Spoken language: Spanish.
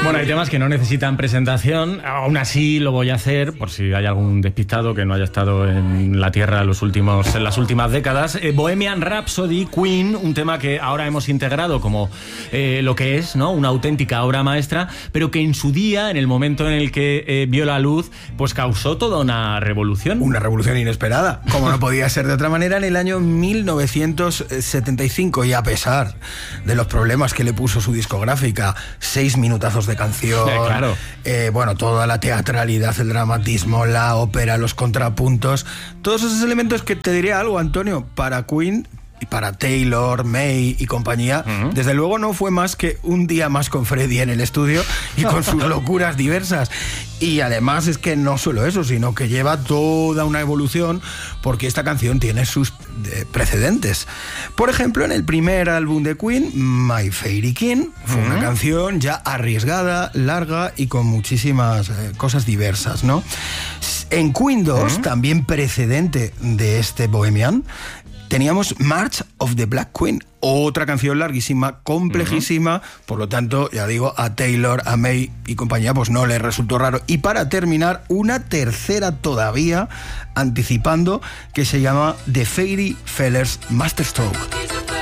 Bueno, hay temas que no necesitan presentación, aún así lo voy a hacer, por si hay algún despistado que no haya estado en la Tierra en las últimas décadas. Bohemian Rhapsody, Queen, un tema que ahora hemos integrado como lo que es, ¿no? Una auténtica obra maestra, pero que en su día, en el momento en el que vio la luz, pues causó toda una revolución. Una revolución inesperada, como no podía ser de otra manera, en el año 1975, y a pesar de los problemas que le puso su discográfica, 6 minutazos de canción, claro. Bueno, toda la teatralidad, el dramatismo, la ópera, los contrapuntos, todos esos elementos que te diré algo, Antonio, para Queen y para Taylor, May y compañía, desde luego no fue más que un día más con Freddie en el estudio y con sus locuras diversas. Y además es que no solo eso, sino que lleva toda una evolución, porque esta canción tiene sus precedentes. Por ejemplo, en el primer álbum de Queen, My Fairy King, fue una canción ya arriesgada, larga y con muchísimas cosas diversas, ¿no? En Queen 2, también precedente de este Bohemian, teníamos March of the Black Queen, otra canción larguísima, complejísima, por lo tanto, ya digo, a Taylor, a May y compañía, pues no les resultó raro. Y para terminar, una tercera todavía, anticipando, que se llama The Fairy Feller's Masterstroke.